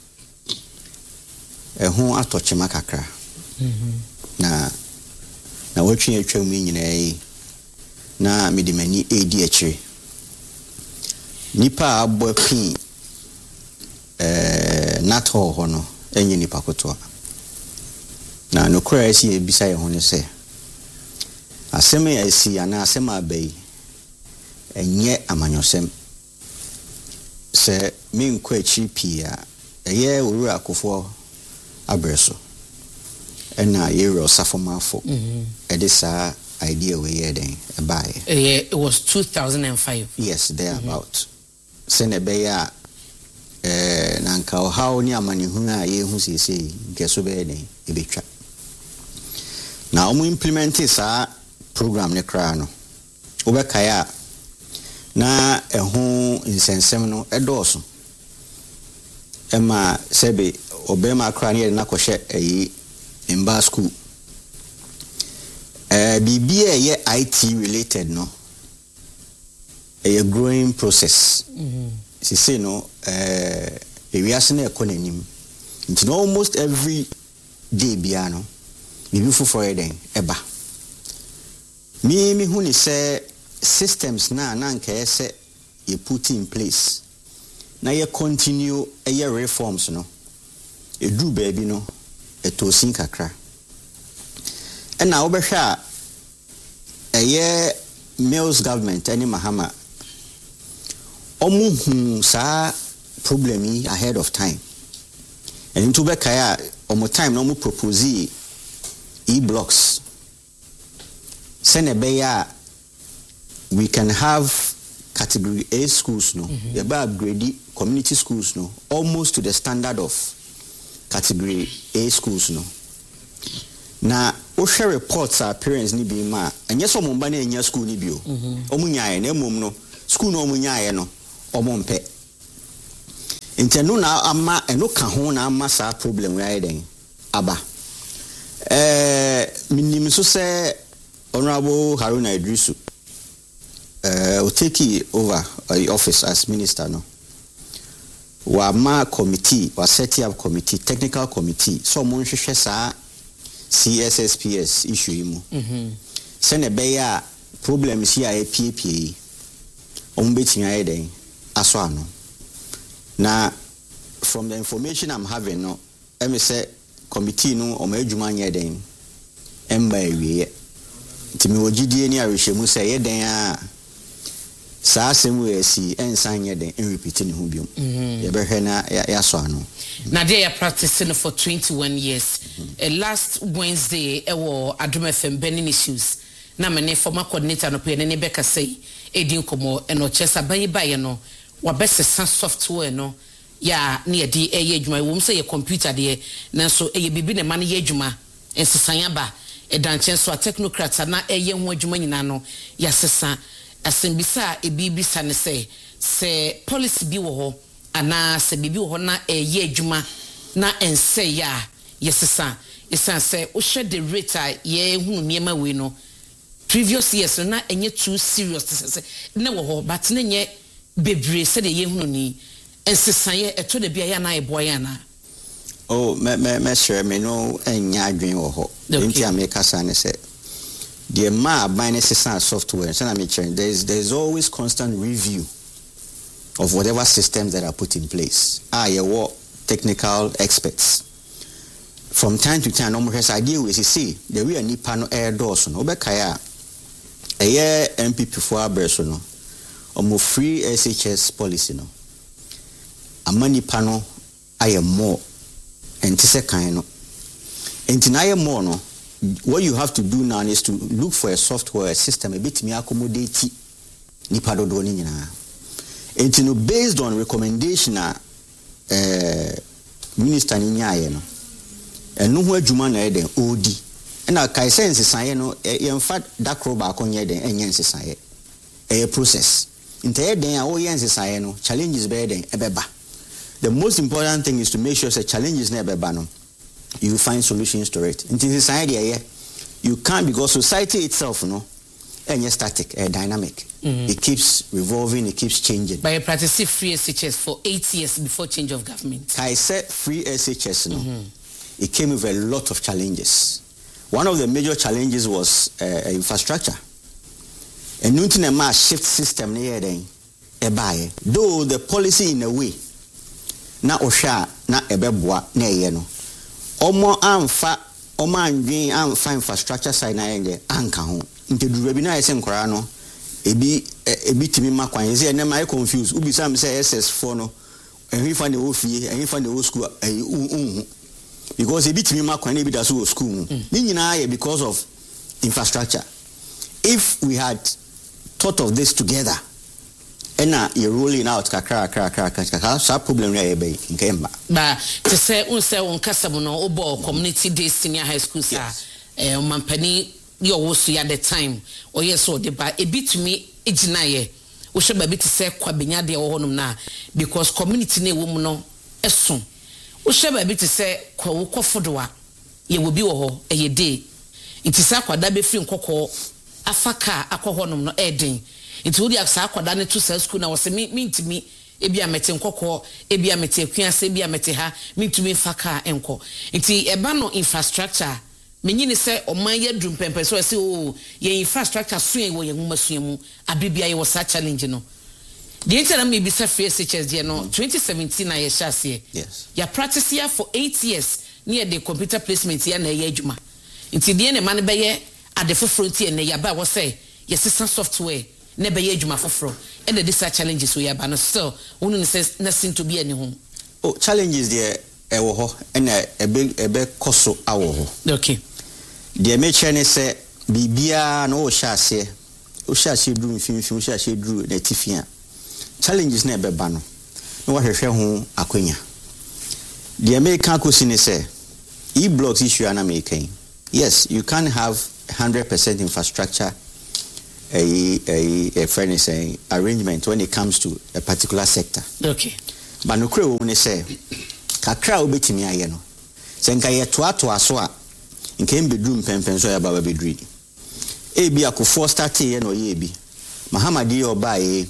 S9: ehun atochema kakra mhm na na wotwe atwa mu nyina yi na medimani edi akire nipa abɔ pin eh nato ho no enye nipa kotoa na no kura esi ebisa ye ho ne se asem ya esi ana asem abai enye amanyosem se min kwa chi pia eye owura akofo abreso ena yero safomafo mhm edisa idea we ye den e buy
S7: eh it was two thousand five
S9: yes there mm-hmm. about sene be ya eh nanka how ni amanihu a ye hu sese geso be den e betwa na omu implement sa program ne kra no obekaya na ehu insensem no edoso ema sebe obema kra ne na kohye eyi imba school eh bibia ye I T related no a growing process mhm si say no eh ewiase na ekonanim nti no almost every day bia no bibi fofo eden eba mi mi hu ni say systems na na nka yese ye put in place na ye continue e ye reforms no edu baby no etosin kakra ena obehwe a eye Mills government any Mahama omu hu sa problem yi ahead of time and into bekaya omu time no mu propose e blocks sene beya we can have category A schools no mm-hmm. we ba upgrade community schools no almost to the standard of category A schools no na o share reports our parents ni bi ma enye so mo ba na enya school ni bio omu nyaaye na mom no school no omu nyaaye no omo mpe intenu na ama eno ka ho na ama sa problem we ayi den aba eh minim so say Honorable Haruna Idrisu uh will take over uh, office as minister no wa ma committee wa set up committee technical committee so mo nhwehwe sa C S S P S issue imu mhm se ne be ya problems here a P P A on betting ayi den aso ano na from the information I'm having no em say committee no o ma adwuma nya den emba ewie timi ogidie ni arehwemu say ye den a saa asem we si ensan ye den en repeat ni ho biom ye behwe na ya so ano
S7: na dey practicing for twenty-one years mm-hmm. uh, last Wednesday e wo Adom F M Benin issues na me ne former coordinator no pe ne Becca say edin komo e no chesa ban baye no wa besesa software no ya ne edi eye adwuma wo say ye computer de na so eye bibi ne man ye adwuma ensesan aba e danchen so a technocrat na eye ho adwuma nyina no ya sesa asembisa e bibisa ne say se policy bi wo ho ana se bibi wo ho na eye adwuma na ense ya yesesa yesa se o share the rate ye hu niema we no previous years na enye too serious se na wo ho but na nye bebre se de ye hu ni ensesa ye eto de bia ya na e boy na
S9: oh me me me share me no enya adwen wo ho nti ameka sa ne se the ma buy software so na me change there is there is always constant review of whatever systems that are put in place ah ye what technical experts from time to time no more idea we see the we any panel air doors no obekaya eye M P P for aberso no omo free S H S policy no amani panel aye more enti se kan no enti na aye more no what you have to do now is to look for a software system a bit me accommodate ni pado do ni nyina enti no based on recommendation a eh minister ni nyaaye no enu ho adwuma na eden odi na kai sense saye no ye mfa dakro ba akonye den enyense saye a process inte eden a wo yense saye no challenges be eden ebeba. The most important thing is to make sure that challenges never ban. You find solutions to it. In society, yeah, you can't because society itself, no, and you're static, uh, dynamic. Mm-hmm. It keeps revolving, it keeps changing.
S7: But you practice free S H S for eight years before change of government.
S9: I said free S H S, no, mm-hmm. It came with a lot of challenges. One of the major challenges was uh, infrastructure. And nothing a mass shift system near then, though the policy in a way. Na osha na ebeboa na eye no omo amfa omo anwen amfa infrastructure side na eye anka ho nteduru bi na ese nkora no ebi ebi timi makwan eze na mai confuse ubi sam say S S four no ehwi fa na wo fie ehwi fa na wo school eh unhu because ebi timi makwan na ebi da so wo school mu ni nyina aye because of infrastructure. If we had thought of this together ena you're rolling out kakra kakra kakra so problem na ebe nkemba
S7: ba to say un say un kasam no obo community day senior high school sa eh mampani yo wo so ya the time o yes so the ba ebi tumi ejina ye wo hwe ba bi to say kwabenya de wo honum na because community na wo mu no eso wo hwe ba bi to say kwa wo kofodoa ye wo bi wo ho eye day iti sa kwada be free nkokọ afaka akọ honum no edin iti wodi aksa akwada ne to school na wo se mintimi ebi amete nkokọ ebi amete akuase ebi amete ha mintumi faka enko iti eba no infrastructure menyini se oman ye drum pempe so se o ye infrastructure so ye wo ye nguma so mu abibia ye wo sa challenge no the interim me be free S H S de no twenty seventeen na ye shase
S9: yes
S7: ya practice here for eight years near the computer placement ya na ye adwuma iti de ne man be ye ade foforo tie na ya ba wo say ye system software never ye juma foforo and the these challenges we have and still one says nothing to be any home.
S9: Oh, challenges there e wo ho and a big a big koso awo ho.
S7: Okay.
S9: The mechane say bibia no shase o shase dru mfimfim o shase dru na tifia challenges na be ba no no wa hwehwe ho akonya. The American question is say e blocks issue na making Yes, you can't have one hundred percent infrastructure a, a, a friend is saying arrangement when it comes to a particular sector.
S7: Okay.
S9: But no crew when they say kakra obetimi aye no. Senka ye toa toa so a nke bedroom pempen so ya baba bedri. Ebi akofo start ye no ye bi. Mahamadi oba ye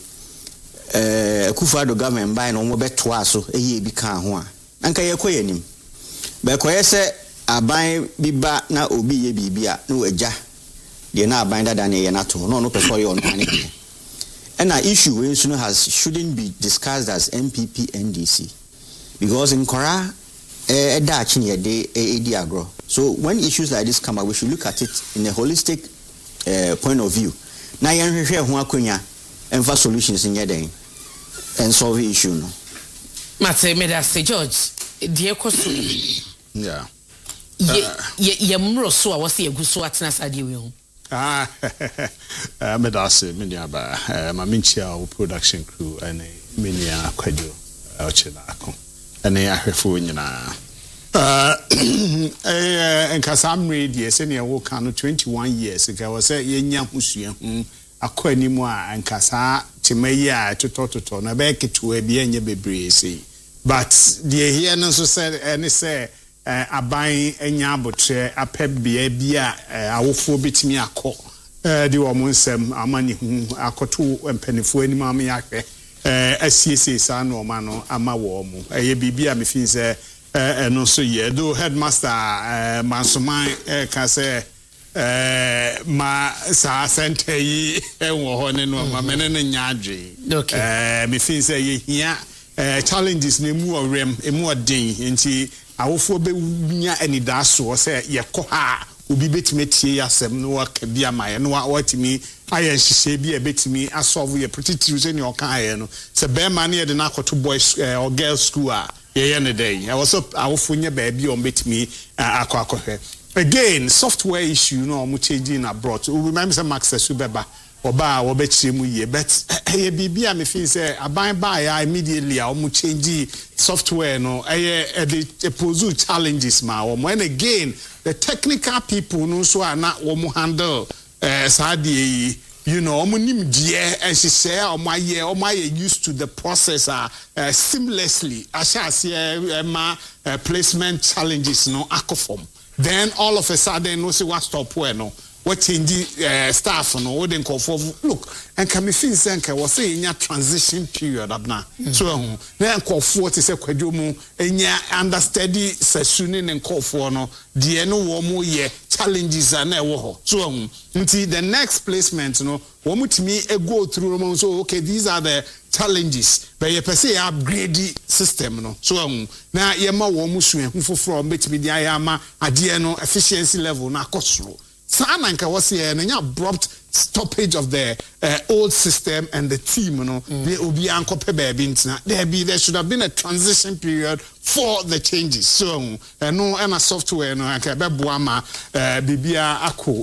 S9: eh Akufo-Addo government buy no mo betoa so ye bi kan ho a. Anka ye koye nim. Be koye se aban biba na obi ye bibia na waja de na aban dada na ye na to no no person ye on ane. And our issue we soon has shouldn't be discussed as M P P N D C because in Kora eh da chin de e agro. So when issues like this come up, we should look at it in a holistic uh, point of view. Na yen hwehwe ho akonya emfa solutions in yeden and solve the issue no.
S7: Mate me da say George, die koso.
S8: Yeah.
S7: Ye ye ye mro so a wo se egu so atena sade we ho.
S8: Ah, uh, me da say me nia ba ma minchia o production crew and me nia kwadwo o chena akon. Ene ahwefo nyina. Uh eh en kasam radio se ne wo kan no twenty-one years ago was say yenya husua hu akwanimu a en kasa timayi a totototo na be ketu e bi enye bebre sei. But the here no so said any say uh, aban enya abotre apebia bia awofo betimi akọ eh di wo nsem amani hu akoto empanifo anim am yahwe eh asiese sa no ma no ama wo mu eye bibia me fin say eh no so ye do headmaster eh Mansoman eh ka say eh ma sa center yi enwo ho ne no ma mene ne nyaadwe eh me fin say ye hia eh challenges ne mu orem emu odin nti awofo be nya anidaso say ye ko ha obi betime tie yasem no waka bia maye no watimi aye hihye bia betimi asolve ye pretty say ne oka aye no se be ma ne de na akoto boys or girls school a ye ye ne day I was awofo nya ba bia on betimi akọ akọhwe again software issue no mo changing abroad we remember say Max Subeba oba wo be chiremu ye but eh bibia me feel say aban ba ya immediately a mo change software no eh e pose challenges ma wo and again the technical people no so are not wo handle eh sadie you know omo nim die e hye omo aye omo aye used to the process uh, uh, seamlessly asha ma uh, placement challenges no akofom then all of a sudden no see what stop where no what change uh, staff no we den call for look and can me feel say nka we say nya transition period abna mm. so hu na call for to say kwadwo mu enya understudy session ne call for no de no wo mu ye challenges na e wo ho so hu nti the next placement no wo mutimi e go through no so okay these are the challenges but you per se upgrade system no so hu na ye ma wo mu suen hu foforo betimi dia ya ma ade no efficiency level na akosoro Sananka was here and abrupt stoppage of the uh, old system and the team, you know, they will be anchor baby. There be there should have been a transition period for the changes. So, uh, no, and a software, no, I can be Buama, Bibia, Ako,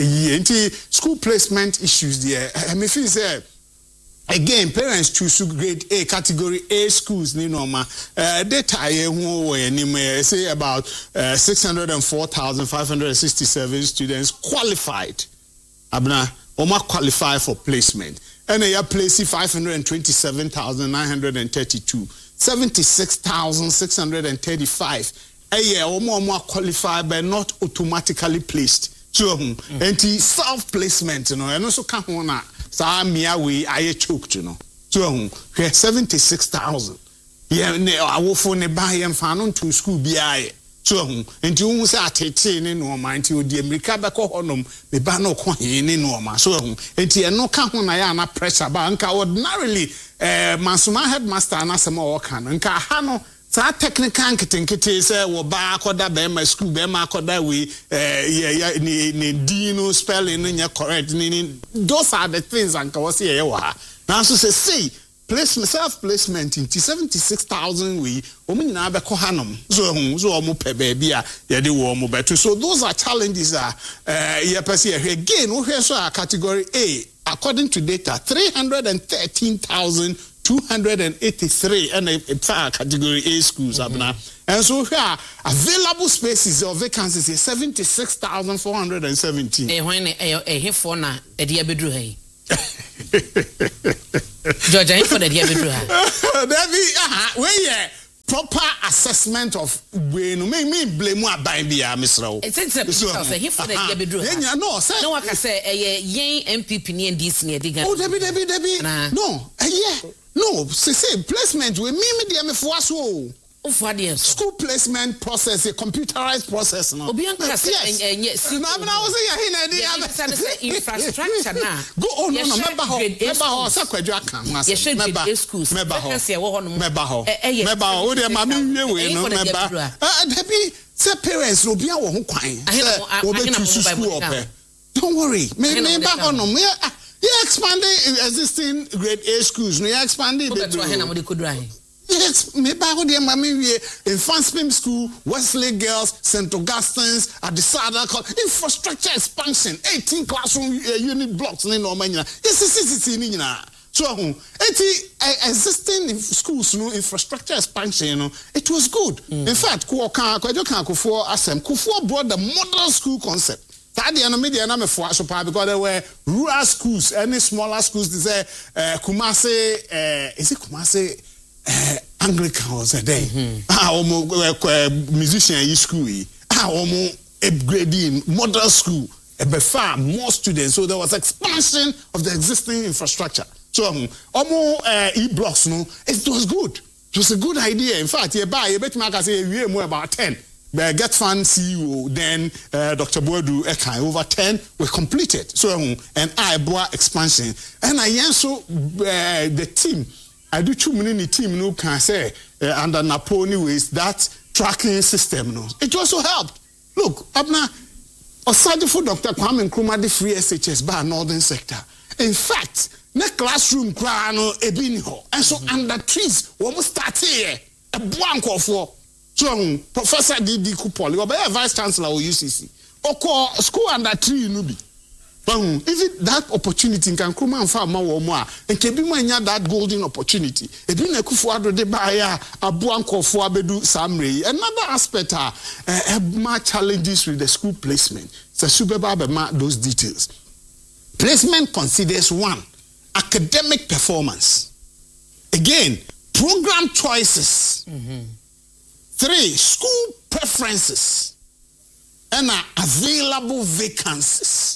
S8: uh, school placement issues there. I mean, say. Again, parents choose grade A category A schools. Ni norma uh, data ye who we say about uh, six hundred four thousand five hundred sixty-seven students qualified. Abna Oma qualify for placement. And they are placing five hundred twenty-seven thousand nine hundred thirty-two, seventy-six thousand six hundred thirty-five. A year Oma Oma qualified but not automatically placed. So, mm. and self placement, you know, and also come on. Sa mia we aye choked you know so seventy-six thousand yeah ne awofo ne ba ye mfa no to school bi aye so enti hu say atete ne no ma enti odi America be ko honom me ba no ko he ne no ma so enti eno ka ho na ya na pressure ba nka ordinarily eh Mansoman headmaster na sema o ka nka ha no sa technical nkitenkete say wo ba akoda be ma school be ma akoda we eh ni ni dino spelling nya correct ni those are the things anka was here wa now so say see placement self placement in seventy-six thousand we o mu nyina be ko hanom so hu so o mu pe ba bia ye de wo mu beto so those are challenges are uh ye person again we hear so category A according to data three hundred thirteen thousand two hundred eighty-three and a category A schools abna. And so here available spaces or vacancies is seventy-six thousand four hundred seventeen.
S7: Eh when eh eh for na e dia bedru hai. Georgia for the dia bedru hai.
S8: There be ah where yeah proper assessment of we no me me blame aban bia misra.
S7: It's it's a he for the dia bedru hai.
S8: Yeah no say.
S7: No one can say eh yen M P P ni and this ni ediga.
S8: Oh debi debi debi. No eh yeah. No, say say placement we me me dia me for so. School placement process, a computerized process. No,
S7: yes. Yes.
S8: No, I was saying,
S7: infrastructure now.
S8: Go on, no, no, member ho, member ho, sakwadwa kan.
S7: Yes, should be schools.
S8: Member ho, member ho, member ho. O de mami we no member. Ah, debi say parents no bia wo ho kwan. Wo be to school up. Don't worry, me member ho no me. You expanding existing grade A schools. No, you expanding. Yes, me back there, mommy, in Fanspim School, Wesley Girls, Saint Augustine's, at the Sada infrastructure expansion, eighteen classroom uh, unit blocks in Romania. Yes, yes, yes, yes, so, eighty existing schools, no infrastructure expansion, you know, it was good. Mm. In fact, Kuoka, Kwajoka, Kufuor, Asem, Kufuor brought the model school concept. That the media na me for so because there were rural schools, any smaller schools. They say uh, Kumasi, uh, is it Kumasi? Uh, Anglican was a day. Ah, omo musician in school. Ah, omo upgrading model school. A far more students, so there was expansion of the existing infrastructure. So um, omo uh, e-blocks, no, it was good. It was a good idea. In fact, you buy, you bet me I can say we more about ten. But Get Fund C E O, then uh, Doctor Boadu Ekai, over ten were completed. So um, and I brought expansion, and I also uh, the team. I do two many team no can say uh, under Napoleon ways that tracking system no. It also helped. Look, abna osade for Doctor Kwame Nkrumah the free S H S by northern sector. In fact, na classroom kra no ebi ni ho. And so mm-hmm. under trees, we must start here a blank of four. So um, Professor Didi Kupoli, or by Vice Chancellor of U C C, or call school under tree nubi. Um, if that opportunity can come and find more more, and can be that golden opportunity. It been a kufuado de baya a blanco for abedu samre. Another aspect are uh, more challenges with the school placement. So super those details. Placement considers one academic performance. Again, program choices. Mm-hmm. Three, school preferences. And uh, available vacancies.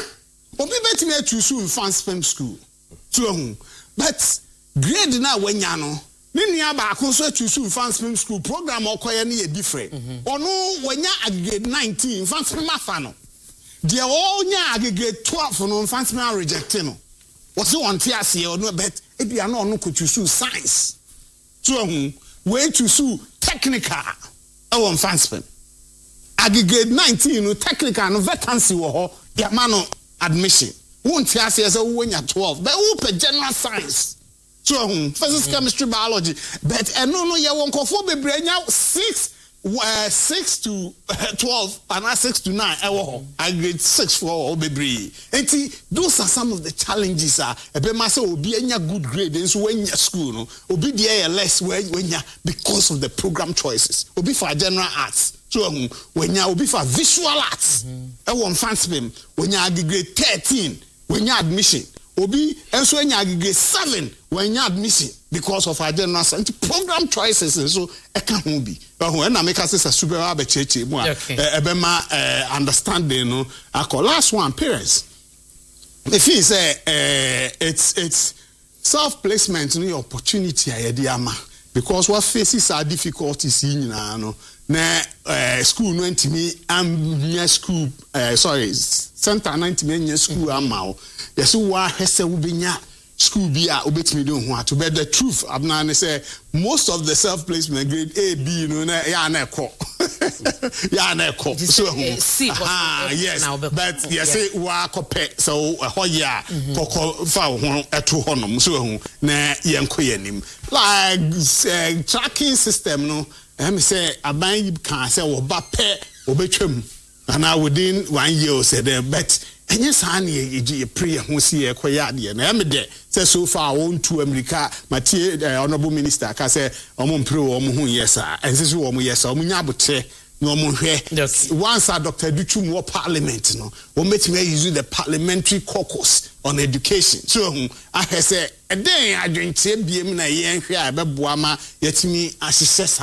S8: Obi bet me to school in Fanspem school. So, but grade na wenya no. Ni nua ba akonso to school in Fanspem school program okoye na different. Ono wenya grade nineteen Fanspem afa no. De onya grade twelve no Fanspem reject no. What you want here say ono bet e bia na ono ko to school science. So, we to school technical e won Fanspem. Grade nineteen no technical no vacancy wo ho ya ma no admission. Won't say as a when you're twelve, but who general science. So physics, chemistry, biology. But and no no you won't go for be bring out six uh, six to twelve and six to nine. I grade six for all be and see those are some of the challenges are a be must be a good grade and so when you're school no be there less when you because of the program choices. Will be for general arts. So when you be for visual arts, I want Fanspem. When you grade thirteen, when you admission, obi and so when you grade seven, when you admission because of our general science program choices, and so I can't be. When I make us a super abecheche, more a understanding. No, I call last one parents. If he say it's it's self placement, no opportunity idea because what faces are difficulties in no. Na uh, school no ntimi am school uh, sorry center no ntimi school amao yes wa hese wo benya school bi a obetimi do ho ato but the truth abna say most of the self placement grade A B no na ya na ekọ ya na ekọ so ah yes but yes wa kope so ho ya kokọ fa ho eto honom so hu na yenko yanim like uh, tracking system no I'm say aban can say oba pe obetwam and within one year said there but enye saa na ye pray ho si ye koya ade na me de say so far won to America matie honorable minister ka say omo pray wo mo hu yes a ense so wo mo yes a omo nya abotre na omo hwe once a Doctor Duchum wo parliament no wo metime use the parliamentary caucus on education so hu I say eden adwentie biem na ye hwe a beboa ma yatimi ahyehyɛ